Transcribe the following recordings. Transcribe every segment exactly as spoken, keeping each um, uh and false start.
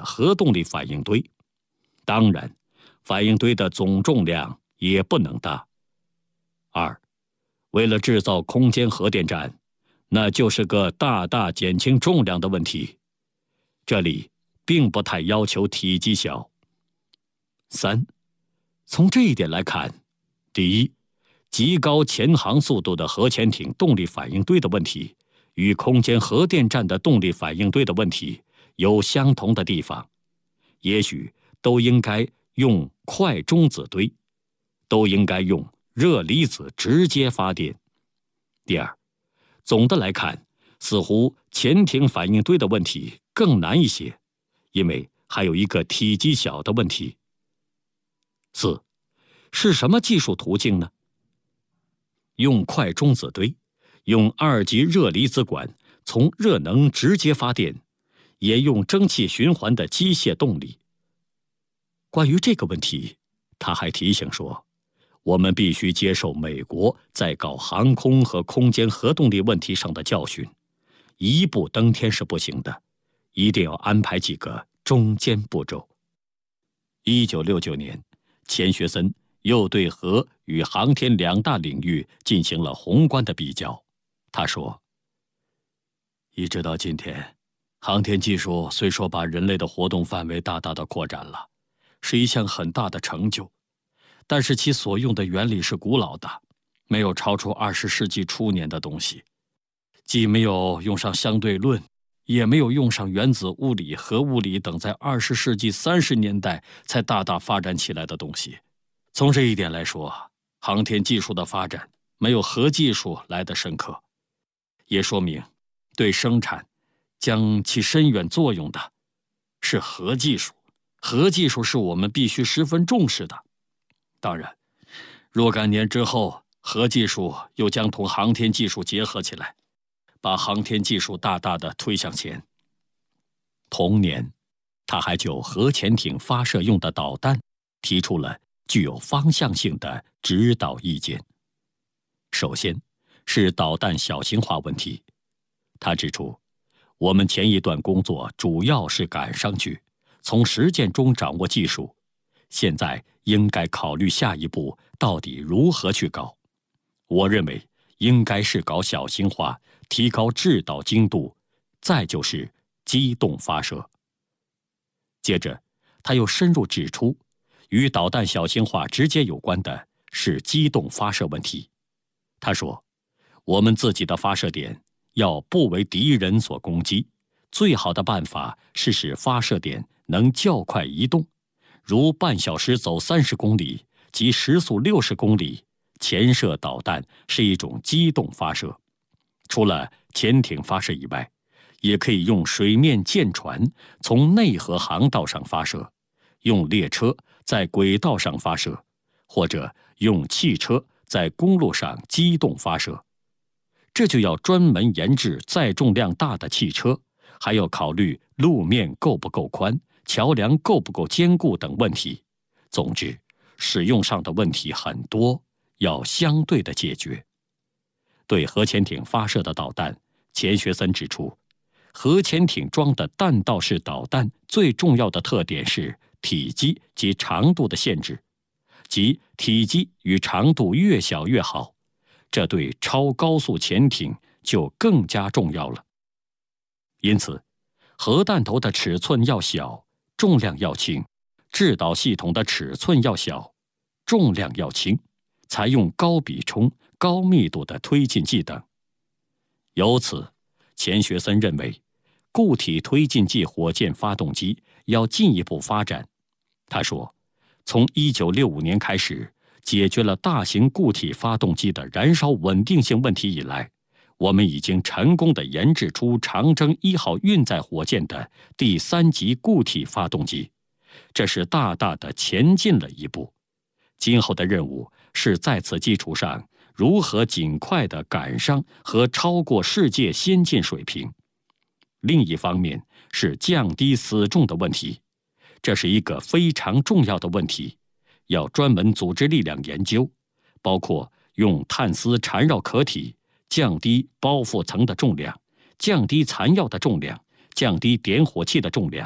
核动力反应堆，当然，反应堆的总重量也不能大。二，为了制造空间核电站，那就是个大大减轻重量的问题。这里并不太要求体积小。三，从这一点来看，第一，极高潜航速度的核潜艇动力反应堆的问题与空间核电站的动力反应堆的问题有相同的地方，也许都应该用快中子堆，都应该用热离子直接发电。第二，总的来看，似乎潜艇反应堆的问题更难一些，因为还有一个体积小的问题。四，是什么技术途径呢？用快中子堆，用二级热离子管从热能直接发电，也用蒸汽循环的机械动力。关于这个问题，他还提醒说，我们必须接受美国在搞航空和空间核动力问题上的教训，一步登天是不行的，一定要安排几个中间步骤。一九六九年，钱学森又对核与航天两大领域进行了宏观的比较。他说，一直到今天，航天技术虽说把人类的活动范围大大的扩展了，是一项很大的成就，但是其所用的原理是古老的，没有超出二十世纪初年的东西，既没有用上相对论，也没有用上原子物理、核物理等在二十世纪三十年代才大大发展起来的东西。从这一点来说，航天技术的发展没有核技术来得深刻，也说明对生产将起深远作用的是核技术。核技术是我们必须十分重视的。当然，若干年之后，核技术又将同航天技术结合起来，把航天技术大大的推向前。同年，他还就核潜艇发射用的导弹提出了具有方向性的指导意见。首先是导弹小型化问题，他指出，我们前一段工作主要是赶上去，从实践中掌握技术，现在应该考虑下一步到底如何去搞。我认为应该是搞小型化，提高制导精度，再就是机动发射。接着，他又深入指出，与导弹小型化直接有关的是机动发射问题。他说，我们自己的发射点要不为敌人所攻击，最好的办法是使发射点能较快移动，如半小时走三十公里及时速六十公里。潜射导弹是一种机动发射，除了潜艇发射以外，也可以用水面舰船从内河航道上发射，用列车在轨道上发射，或者用汽车在公路上机动发射。这就要专门研制载重量大的汽车，还要考虑路面够不够宽，桥梁够不够坚固等问题。总之，使用上的问题很多，要相对的解决。对核潜艇发射的导弹，钱学森指出，核潜艇装的弹道式导弹最重要的特点是体积及长度的限制，即体积与长度越小越好，这对超高速潜艇就更加重要了。因此，核弹头的尺寸要小，重量要轻，制导系统的尺寸要小，重量要轻，采用高比冲、高密度的推进剂等。由此，钱学森认为，固体推进剂火箭发动机要进一步发展。他说，从一九六五年开始，解决了大型固体发动机的燃烧稳定性问题以来，我们已经成功地研制出长征一号运载火箭的第三级固体发动机，这是大大的前进了一步。今后的任务是在此基础上如何尽快地赶上和超过世界先进水平。另一方面是降低死重的问题，这是一个非常重要的问题，要专门组织力量研究，包括用碳丝缠绕壳体，降低包覆层的重量，降低残药的重量，降低点火器的重量，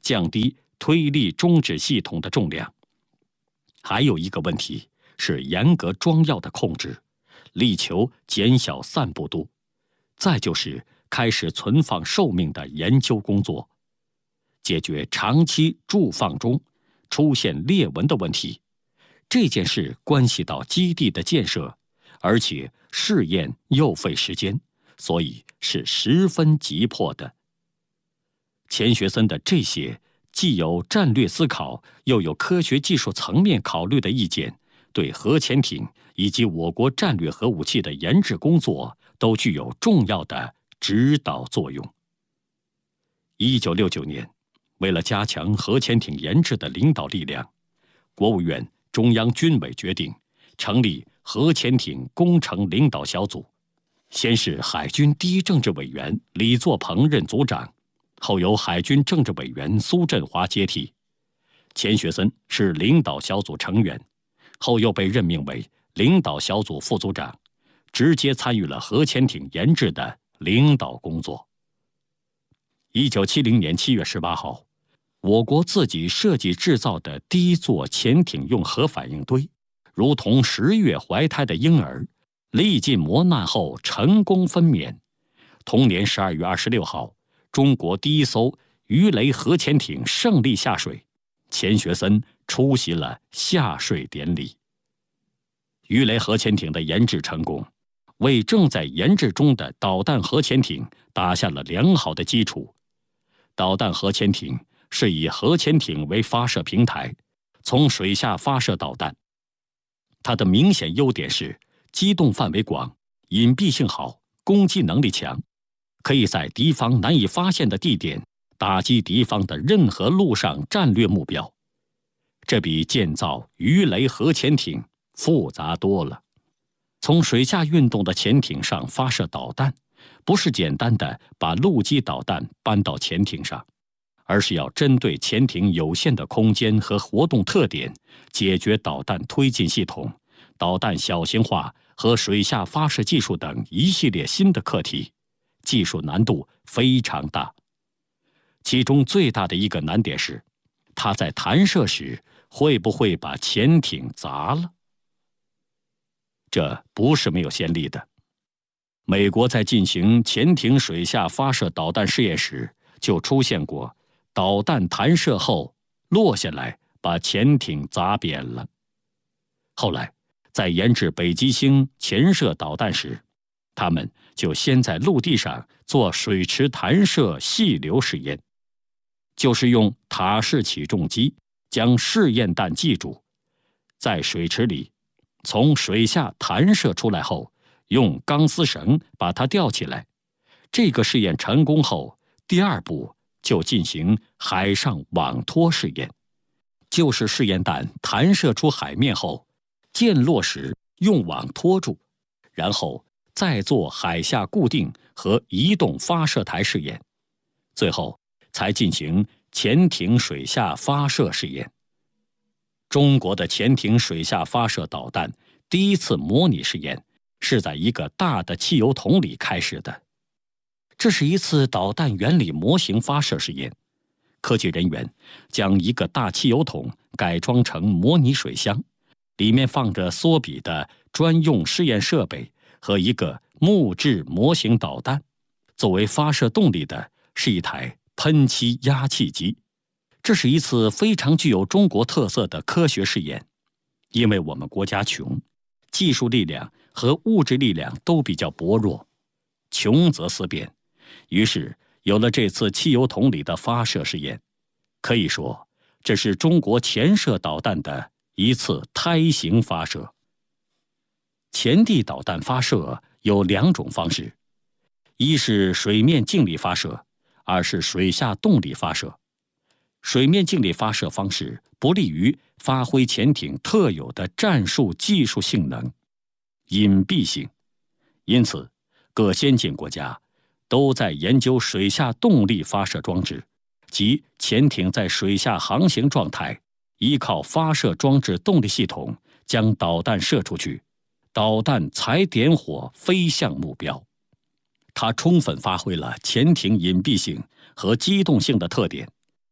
降低推力中置系统的重量。还有一个问题是严格装药的控制，力求减小散布度。再就是开始存放寿命的研究工作，解决长期贮放中出现裂纹的问题。这件事关系到基地的建设，而且试验又费时间，所以是十分急迫的。钱学森的这些既有战略思考，又有科学技术层面考虑的意见，对核潜艇以及我国战略核武器的研制工作都具有重要的指导作用。一九六九年，为了加强核潜艇研制的领导力量，国务院、中央军委决定成立核潜艇工程领导小组，先是海军第一政治委员李作鹏任组长，后由海军政治委员苏振华接替。钱学森是领导小组成员，后又被任命为领导小组副组长，直接参与了核潜艇研制的领导工作。一九七零年七月十八号，我国自己设计制造的第一座潜艇用核反应堆，如同十月怀胎的婴儿，历尽磨难后成功分娩。同年十二月二十六号，中国第一艘鱼雷核潜艇胜利下水，钱学森出席了下水典礼。鱼雷核潜艇的研制成功，为正在研制中的导弹核潜艇打下了良好的基础。导弹核潜艇是以核潜艇为发射平台，从水下发射导弹。它的明显优点是机动范围广、隐蔽性好、攻击能力强，可以在敌方难以发现的地点打击敌方的任何陆上战略目标。这比建造鱼雷核潜艇复杂多了。从水下运动的潜艇上发射导弹，不是简单的把陆基导弹搬到潜艇上，而是要针对潜艇有限的空间和活动特点，解决导弹推进系统、导弹小型化和水下发射技术等一系列新的课题，技术难度非常大。其中最大的一个难点是，它在弹射时会不会把潜艇砸了？这不是没有先例的。美国在进行潜艇水下发射导弹试验时，就出现过导弹弹射后落下来把潜艇砸扁了。后来在研制北极星潜射导弹时，他们就先在陆地上做水池弹射细流试验，就是用塔式起重机将试验弹系住，在水池里从水下弹射出来后，用钢丝绳把它吊起来。这个试验成功后，第二步就进行海上网拖试验，就是试验弹弹射出海面后，降落时用网拖住，然后再做海下固定和移动发射台试验，最后才进行潜艇水下发射试验。中国的潜艇水下发射导弹第一次模拟试验是在一个大的汽油桶里开始的。这是一次导弹原理模型发射试验，科技人员将一个大汽油桶改装成模拟水箱，里面放着缩比的专用试验设备和一个木质模型导弹，作为发射动力的是一台喷漆压气机。这是一次非常具有中国特色的科学试验，因为我们国家穷，技术力量和物质力量都比较薄弱，穷则思变，于是有了这次汽油桶里的发射试验。可以说，这是中国潜射导弹的一次胎形发射。潜地导弹发射有两种方式，一是水面静力发射，二是水下动力发射。水面静力发射方式不利于发挥潜艇特有的战术技术性能，隐蔽性，因此各先进国家都在研究水下动力发射装置，即潜艇在水下航行状态，依靠发射装置动力系统将导弹射出去，导弹才点火飞向目标。它充分发挥了潜艇隐蔽性和机动性的特点，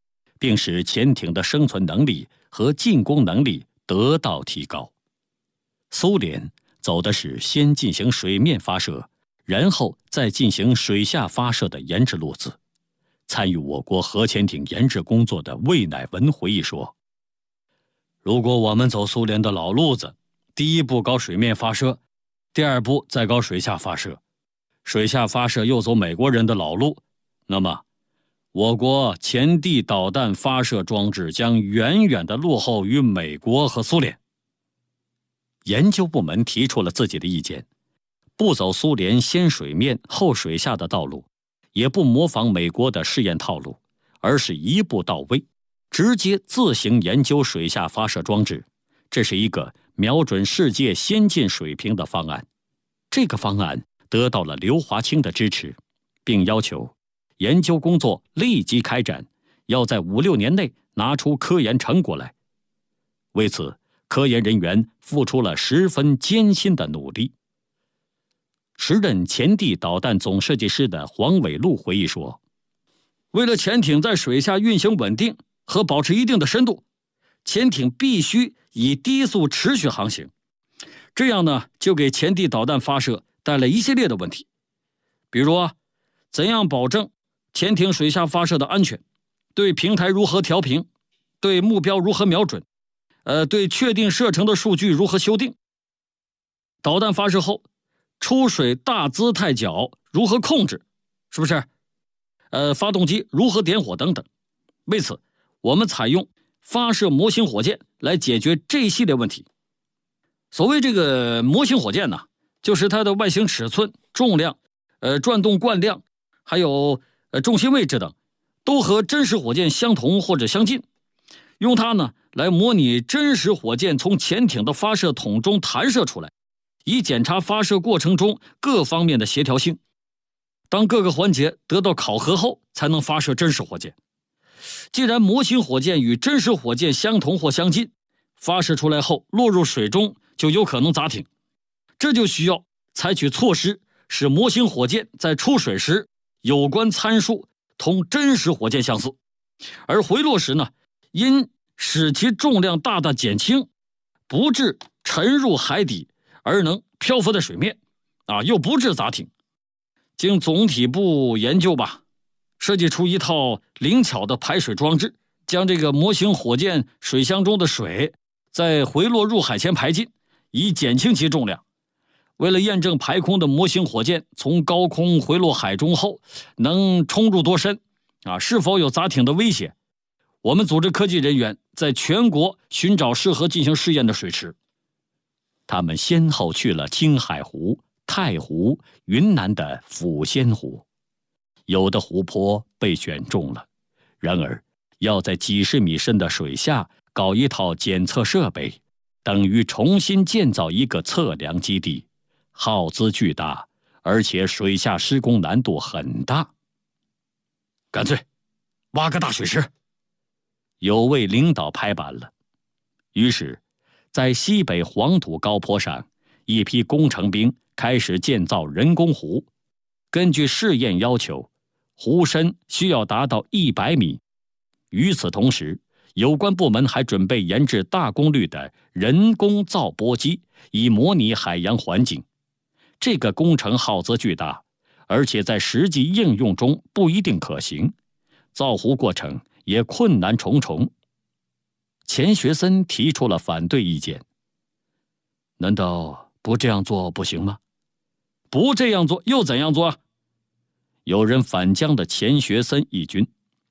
并使潜艇的生存能力和进攻能力得到提高。苏联走的是先进行水面发射，然后再进行水下发射的研制路子。参与我国核潜艇研制工作的魏乃文回忆说，如果我们走苏联的老路子，第一步搞水面发射，第二步再搞水下发射，水下发射又走美国人的老路，那么我国潜地导弹发射装置将远远地落后于美国和苏联。研究部门提出了自己的意见，不走苏联先水面后水下的道路，也不模仿美国的试验套路，而是一步到位，直接自行研究水下发射装置。这是一个瞄准世界先进水平的方案。这个方案得到了刘华清的支持，并要求研究工作立即开展，要在五六年内拿出科研成果来。为此，科研人员付出了十分艰辛的努力。时任潜地导弹总设计师的黄伟禄回忆说，为了潜艇在水下运行稳定和保持一定的深度，潜艇必须以低速持续航行，这样呢，就给潜地导弹发射带来一系列的问题。比如啊，怎样保证潜艇水下发射的安全，对平台如何调平，对目标如何瞄准，呃，对确定射程的数据如何修订，导弹发射后出水大姿态角如何控制，是不是？呃，发动机如何点火等等。为此，我们采用发射模型火箭来解决这一系列问题。所谓这个模型火箭呢，就是它的外形尺寸、重量、呃转动惯量，还有呃重心位置等，都和真实火箭相同或者相近。用它呢来模拟真实火箭从潜艇的发射筒中弹射出来，以检查发射过程中各方面的协调性。当各个环节得到考核后，才能发射真实火箭。既然模型火箭与真实火箭相同或相近，发射出来后落入水中就有可能砸艇，这就需要采取措施，使模型火箭在出水时有关参数同真实火箭相似，而回落时呢，因使其重量大大减轻，不致沉入海底，而能漂浮在水面，啊，又不致砸艇。经总体部研究吧，设计出一套灵巧的排水装置，将这个模型火箭水箱中的水在回落入海前排尽，以减轻其重量。为了验证排空的模型火箭从高空回落海中后能冲入多深，啊，是否有砸艇的危险，我们组织科技人员在全国寻找适合进行试验的水池。他们先后去了青海湖、太湖、云南的抚仙湖，有的湖泊被选中了，然而要在几十米深的水下搞一套检测设备，等于重新建造一个测量基地，耗资巨大，而且水下施工难度很大。干脆挖个大水池。有位领导拍板了，于是在西北黄土高坡上，一批工程兵开始建造人工湖。根据试验要求，湖深需要达到一百米。与此同时，有关部门还准备研制大功率的人工造波机，以模拟海洋环境。这个工程耗资巨大，而且在实际应用中不一定可行，造湖过程也困难重重。钱学森提出了反对意见。难道不这样做不行吗？不这样做又怎样做啊？有人反将的钱学森一军。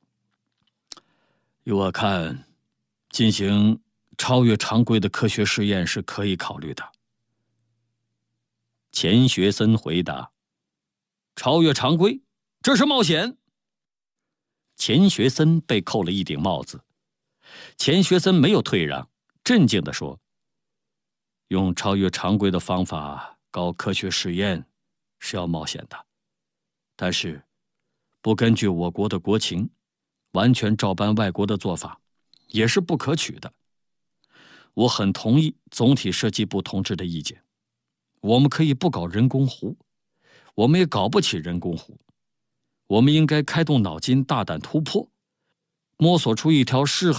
依我看，进行超越常规的科学试验是可以考虑的。钱学森回答：超越常规，这是冒险。钱学森被扣了一顶帽子。钱学森没有退让，镇静地说：用超越常规的方法搞科学实验是要冒险的，但是不根据我国的国情，完全照搬外国的做法也是不可取的。我很同意总体设计部同志的意见，我们可以不搞人工湖，我们也搞不起人工湖，我们应该开动脑筋大胆突破， 摸索出一条适